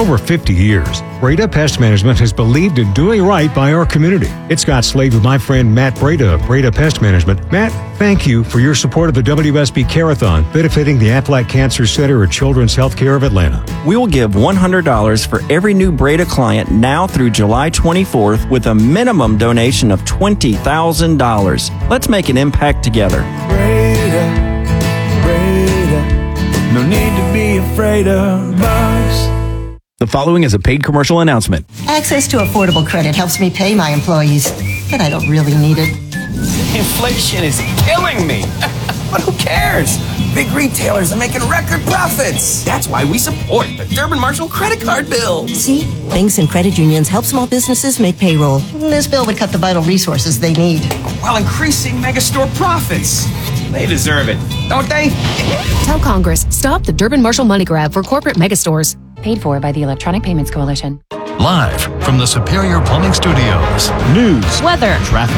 over 50 years, Breda Pest Management has believed in doing right by our community. It's Scott Slade with my friend Matt Breda of Breda Pest Management. Matt, thank you for your support of the WSB Care-a-thon, benefiting the Aflac Cancer Center at Children's Healthcare of Atlanta. We will give $100 for every new Breda client now through July 24th with a minimum donation of $20,000. Let's make an impact together. Breda, no need to be afraid of us. The following is a paid commercial announcement. Access to affordable credit helps me pay my employees, but I don't really need it. Inflation is killing me. But who cares? Big retailers are making record profits. That's why we support the Durbin Marshall credit card bill. See? Banks and credit unions help small businesses make payroll. This bill would cut the vital resources they need, While increasing megastore profits. They deserve it, don't they? Tell Congress, stop the Durbin Marshall money grab for corporate megastores. Paid for by the Electronic Payments Coalition. Live from the Superior Plumbing Studios. News, weather, traffic.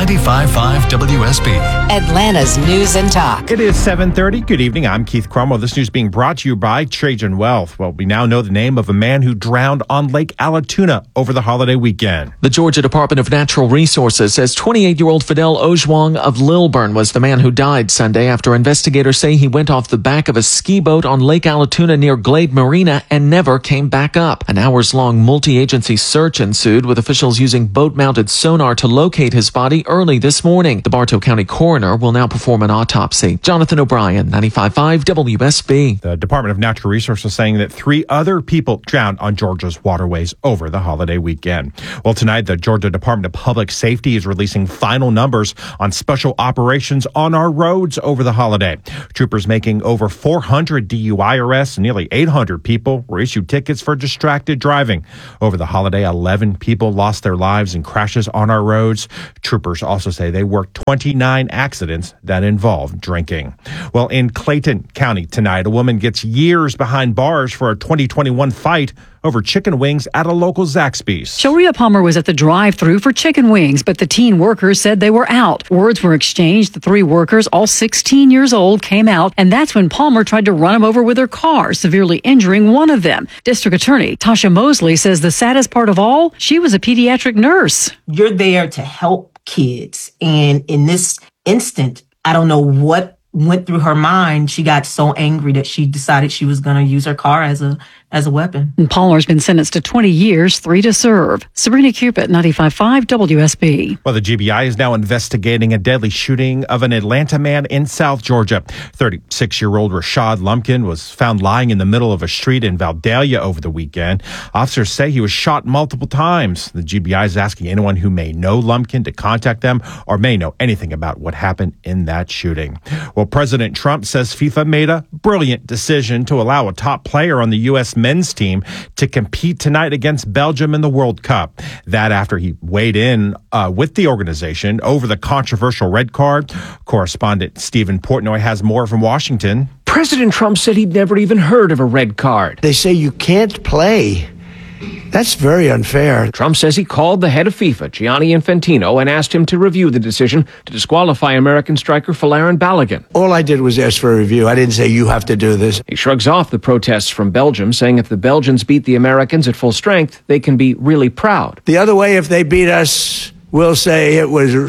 95.5 WSB. Atlanta's News and Talk. It is 7:30. Good evening. I'm Keith Cromwell. This news being brought to you by Trajan Wealth. Well, we now know the name of a man who drowned on Lake Allatoona over the holiday weekend. The Georgia Department of Natural Resources says 28-year-old Fidel Ojwang of Lilburn was the man who died Sunday after investigators say he went off the back of a ski boat on Lake Allatoona near Glade Marina and never came back up. An hours-long multi-agency search ensued, with officials using boat-mounted sonar to locate his body early this morning. The Bartow County coroner will now perform an autopsy. Jonathan O'Brien, 95.5 WSB. The Department of Natural Resources saying that 3 other people drowned on Georgia's waterways over the holiday weekend. Well, tonight, the Georgia Department of Public Safety is releasing final numbers on special operations on our roads over the holiday. Troopers making over 400 DUI arrests and nearly 800 people were issued tickets for distracted driving. Over the holiday, 11 people lost their lives in crashes on our roads. Troopers also say they worked 29 accidents that involved drinking. Well, in Clayton County tonight, a woman gets years behind bars for a 2021 fight over chicken wings at a local Zaxby's. Sharia Palmer was at the drive-thru for chicken wings, but the teen workers said they were out. Words were exchanged. The 3 workers, all 16 years old, came out, and that's when Palmer tried to run them over with her car, severely injuring one of them. District Attorney Tasha Mosley says the saddest part of all, she was a pediatric nurse. You're there to help kids, and in this instant, I don't know what went through her mind. She got so angry that she decided she was going to use her car as a weapon. And Palmer's been sentenced to 20 years, 3 to serve. Sabrina Cupid, 95.5 WSB. Well, the GBI is now investigating a deadly shooting of an Atlanta man in South Georgia. 36-year-old Rashad Lumpkin was found lying in the middle of a street in Valdalia over the weekend. Officers say he was shot multiple times. The GBI is asking anyone who may know Lumpkin to contact them or may know anything about what happened in that shooting. Well, President Trump says FIFA made a brilliant decision to allow a top player on the U.S. men's team to compete tonight against Belgium in the World Cup. That after he weighed in with the organization over the controversial red card. Correspondent Stephen Portnoy has more from Washington. President Trump said he'd never even heard of a red card. They say you can't play. That's very unfair. Trump says he called the head of FIFA, Gianni Infantino, and asked him to review the decision to disqualify American striker Folarin Balogun. All I did was ask for a review. I didn't say you have to do this. He shrugs off the protests from Belgium, saying if the Belgians beat the Americans at full strength, they can be really proud. The other way, if they beat us, we'll say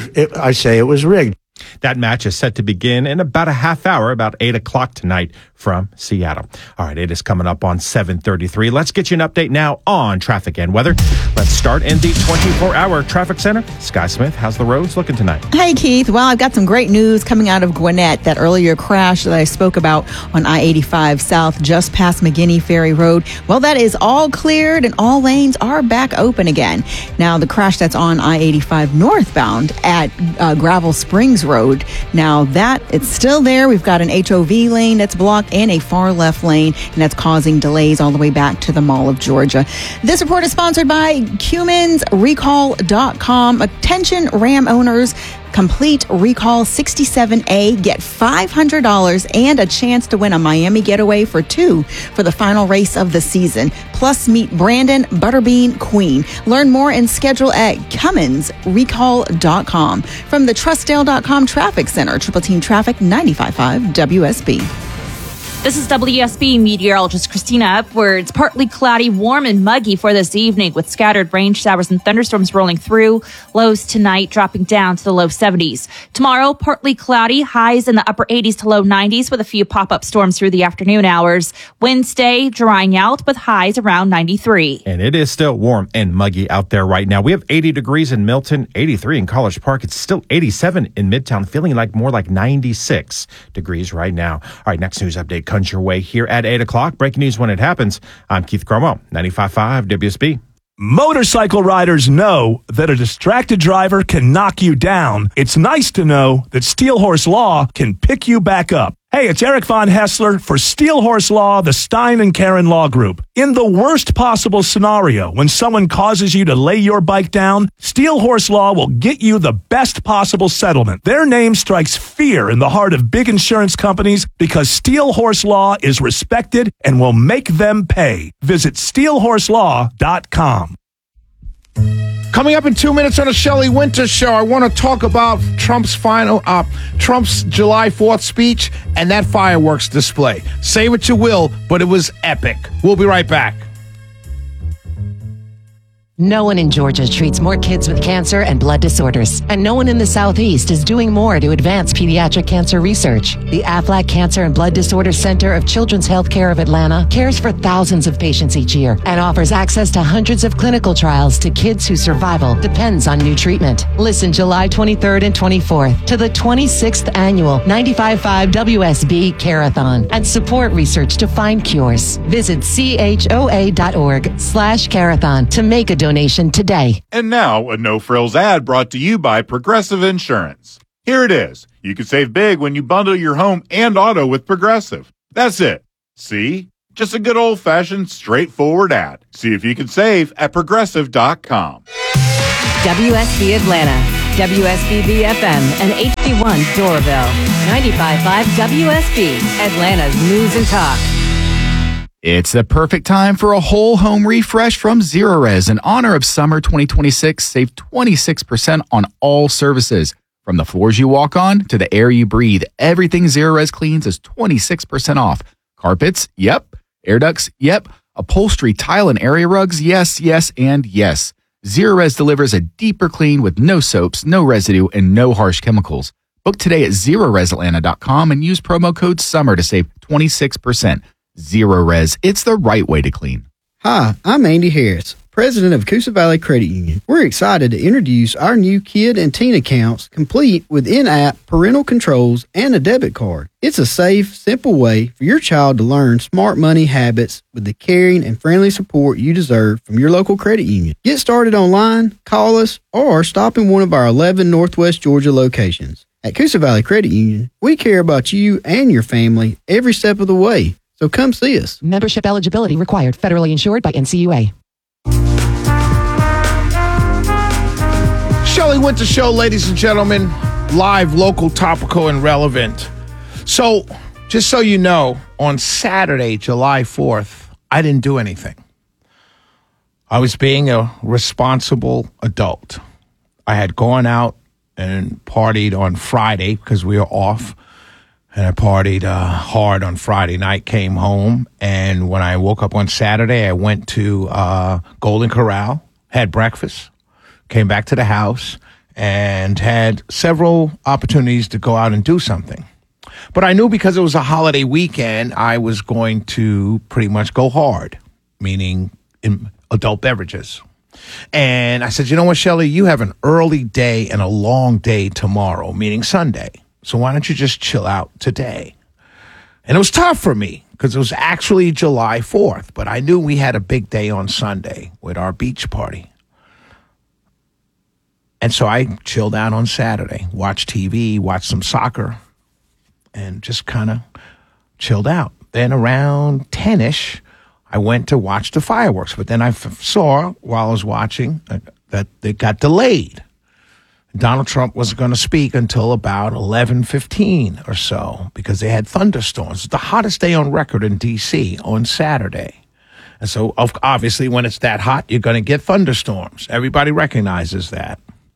I say it was rigged. That match is set to begin in about a half hour, about 8 o'clock tonight from Seattle. All right, it is coming up on 7:33. Let's get you an update now on traffic and weather. Let's start in the 24-hour traffic center. Sky Smith, how's the roads looking tonight? Hey, Keith. Well, I've got some great news coming out of Gwinnett. That earlier crash that I spoke about on I-85 South, just past McGinney Ferry Road. Well, that is all cleared and all lanes are back open again. Now, the crash that's on I-85 northbound at Gravel Springs Road. Now, that it's still there. We've got an HOV lane that's blocked and a far left lane, and that's causing delays all the way back to the Mall of Georgia. This report is sponsored by Cummins.Recall.com. Attention Ram owners, complete Recall 67A, get $500 and a chance to win a Miami getaway for 2 for the final race of the season. Plus, meet Brandon Butterbean Queen. Learn more and schedule at CumminsRecall.com. From the TrustDale.com Traffic Center, Triple Team Traffic, 95.5 WSB. This is WSB meteorologist Christina Upwards. Partly cloudy, warm and muggy for this evening with scattered rain showers and thunderstorms rolling through. Lows tonight dropping down to the low 70s. Tomorrow, partly cloudy, highs in the upper 80s to low 90s with a few pop-up storms through the afternoon hours. Wednesday, drying out with highs around 93. And it is still warm and muggy out there right now. We have 80 degrees in Milton, 83 in College Park. It's still 87 in Midtown, feeling like more like 96 degrees right now. All right, next news update comes your way here at 8 o'clock. Breaking news when it happens. I'm Keith Cromwell, 95.5 WSB. Motorcycle riders know that a distracted driver can knock you down. It's nice to know that Steel Horse Law can pick you back up. Hey, it's Eric Von Hessler for Steel Horse Law, the Stein and Karen Law Group. In the worst possible scenario, when someone causes you to lay your bike down, Steel Horse Law will get you the best possible settlement. Their name strikes fear in the heart of big insurance companies because Steel Horse Law is respected and will make them pay. Visit steelhorselaw.com. Coming up in 2 minutes on the Shelley Winter Show, I want to talk about Trump's July 4th speech and that fireworks display. Say what you will, but it was epic. We'll be right back. No one in Georgia treats more kids with cancer and blood disorders, and no one in the Southeast is doing more to advance pediatric cancer research. The Aflac Cancer and Blood Disorders Center of Children's Healthcare of Atlanta cares for thousands of patients each year and offers access to hundreds of clinical trials to kids whose survival depends on new treatment. Listen July 23rd and 24th to the 26th annual 95.5 WSB Carathon and support research to find cures. Visit choa.org/carathon to make a donation today. And now, a no-frills ad brought to you by Progressive Insurance. Here it is. You can save big when you bundle your home and auto with Progressive. That's it. See? Just a good old-fashioned, straightforward ad. See if you can save at Progressive.com. WSB Atlanta, WSB BFM, and HD1 Doraville. 95.5 WSB, Atlanta's News and Talk. It's the perfect time for a whole home refresh from Zerorez. In honor of summer 2026, save 26% on all services. From the floors you walk on to the air you breathe, everything Zerorez cleans is 26% off. Carpets? Yep. Air ducts? Yep. Upholstery, tile, and area rugs? Yes, yes, and yes. Zerorez delivers a deeper clean with no soaps, no residue, and no harsh chemicals. Book today at ZerorezAtlanta.com and use promo code SUMMER to save 26%. Zerorez, it's the right way to clean. Hi, I'm Andy Harris, president of Coosa Valley Credit Union. We're excited to introduce our new kid and teen accounts, complete with in-app parental controls and a debit card. It's a safe, simple way for your child to learn smart money habits with the caring and friendly support you deserve from your local credit union. Get started online, call us, or stop in one of our 11 Northwest Georgia locations. At Coosa Valley Credit Union, we care about you and your family every step of the way. So come see us. Membership eligibility required. Federally insured by NCUA. Shelley Winter Show, ladies and gentlemen. Live, local, topical, and relevant. So, just so you know, on Saturday, July 4th, I didn't do anything. I was being a responsible adult. I had gone out and partied on Friday because we were off. And I partied hard on Friday night, came home, and when I woke up on Saturday, I went to Golden Corral, had breakfast, came back to the house, and had several opportunities to go out and do something. But I knew because it was a holiday weekend, I was going to pretty much go hard, meaning in adult beverages. And I said, you know what, Shelley, you have an early day and a long day tomorrow, meaning Sunday. So why don't you just chill out today? And it was tough for me because it was actually July 4th, but I knew we had a big day on Sunday with our beach party. And so I chilled out on Saturday, watched TV, watched some soccer, and just kind of chilled out. Then around 10-ish, I went to watch the fireworks. But then I saw while I was watching that they got delayed. Donald Trump wasn't going to speak until about 11:15 or so because they had thunderstorms. It's the hottest day on record in D.C. on Saturday. And so obviously when it's that hot, you're going to get thunderstorms. Everybody recognizes that.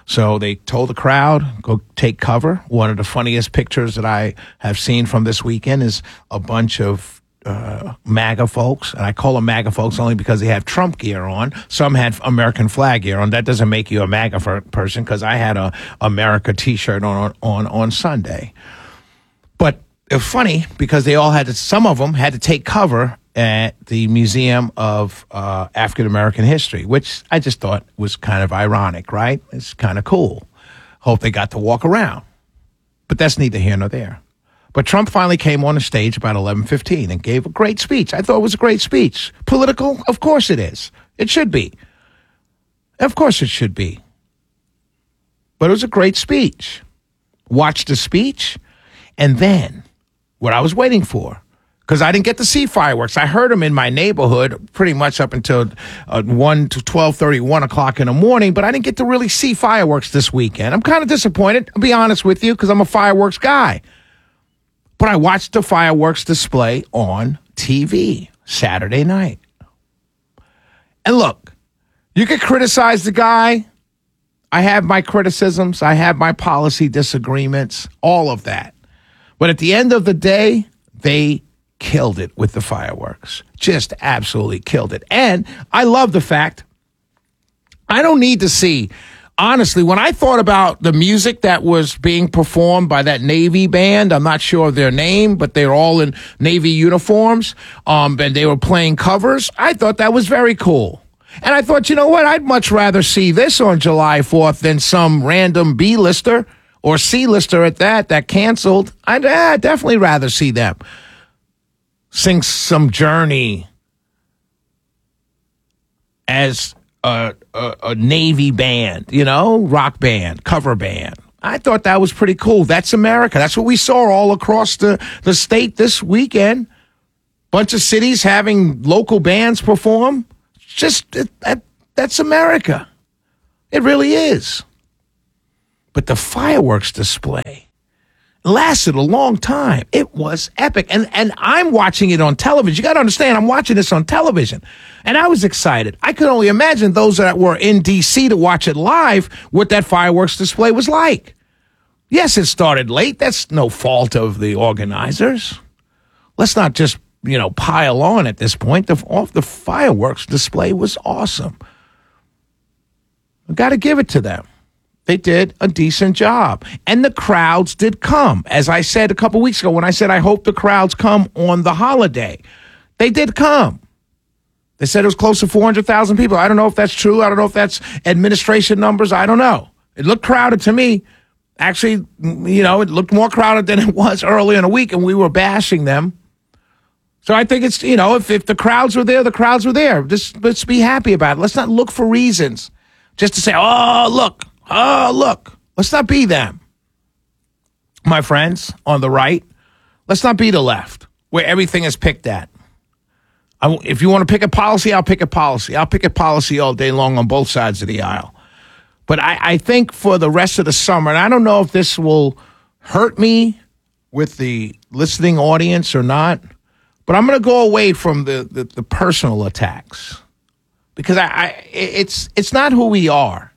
So they told the crowd, go take cover. One of the funniest pictures that I have seen from this weekend is a bunch of MAGA folks, and I call them MAGA folks only because they have Trump gear on. Some had American flag gear on. That doesn't make you a MAGA person, because I had a America T-shirt on Sunday. But it was funny because they all some of them had to take cover at the Museum of African American History, which I just thought was kind of ironic, right? It's kind of cool. Hope they got to walk around. But that's neither here nor there. But Trump finally came on the stage about 11:15 and gave a great speech. I thought it was a great speech. Political? Of course it is. It should be. Of course it should be. But it was a great speech. Watched the speech, and then what I was waiting for, because I didn't get to see fireworks. I heard them in my neighborhood pretty much up until 1 to 12:30, 1 o'clock in the morning, but I didn't get to really see fireworks this weekend. I'm kind of disappointed, I'll be honest with you, because I'm a fireworks guy. But I watched the fireworks display on TV Saturday night. And look, you could criticize the guy. I have my criticisms. I have my policy disagreements, all of that. But at the end of the day, they killed it with the fireworks. Just absolutely killed it. And I love the fact I don't need to see. Honestly, when I thought about the music that was being performed by that Navy band, I'm not sure of their name, but they're all in Navy uniforms, and they were playing covers. I thought that was very cool. And I thought, you know what? I'd much rather see this on July 4th than some random B-lister or C-lister at that canceled. I'd definitely rather see them sing some Journey as a Navy band, rock band, cover band. I thought that was pretty cool. That's America. That's what we saw all across the state this weekend. Bunch of cities having local bands perform. That's America. It really is. But the fireworks display lasted a long time. It was epic. And I'm watching it on television. You got to understand, I'm watching this on television. And I was excited. I could only imagine those that were in D.C. to watch it live, what that fireworks display was like. Yes, it started late. That's no fault of the organizers. Let's not just, pile on at this point. The fireworks display was awesome. I got to give it to them. They did a decent job. And the crowds did come. As I said a couple weeks ago when I said I hope the crowds come on the holiday. They did come. They said it was close to 400,000 people. I don't know if that's true. I don't know if that's administration numbers. I don't know. It looked crowded to me. Actually, it looked more crowded than it was earlier in the week, and we were bashing them. So I think it's, if the crowds were there, the crowds were there. Just let's be happy about it. Let's not look for reasons just to say, oh, look. Let's not be them. My friends on the right, let's not be the left, where everything is picked at. If you want to pick a policy, I'll pick a policy. I'll pick a policy all day long on both sides of the aisle. But I think for the rest of the summer, and I don't know if this will hurt me with the listening audience or not, but I'm going to go away from the personal attacks, because it's not who we are.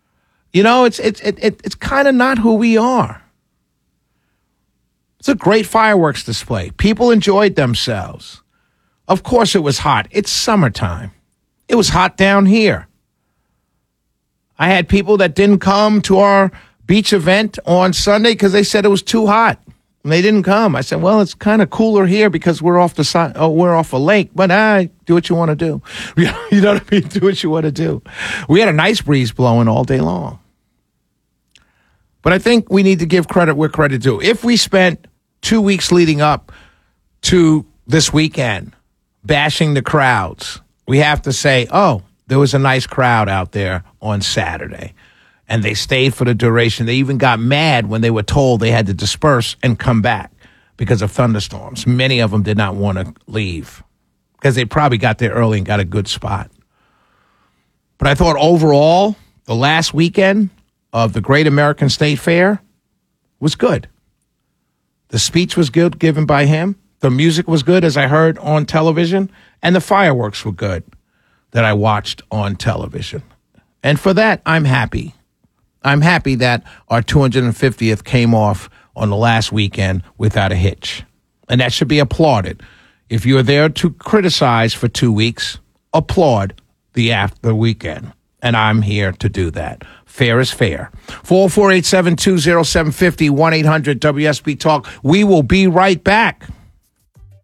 It's kind of not who we are. It's a great fireworks display. People enjoyed themselves. Of course it was hot. It's summertime. It was hot down here. I had people that didn't come to our beach event on Sunday because they said it was too hot. And they didn't come. I said, well, it's kind of cooler here because we're off we're off a lake, but do what you want to do. You know what I mean? Do what you want to do. We had a nice breeze blowing all day long. But I think we need to give credit where credit due. If we spent 2 weeks leading up to this weekend bashing the crowds, we have to say, oh, there was a nice crowd out there on Saturday. And they stayed for the duration. They even got mad when they were told they had to disperse and come back because of thunderstorms. Many of them did not want to leave because they probably got there early and got a good spot. But I thought overall, the last weekend of the Great American State Fair was good. The speech was good given by him. The music was good, as I heard on television. And the fireworks were good that I watched on television. And for that, I'm happy. I'm happy that our 250th came off on the last weekend without a hitch. And that should be applauded. If you're there to criticize for 2 weeks, applaud the after weekend. And I'm here to do that. Fair is fair. 448-720-750, 1-800-WSB Talk. We will be right back.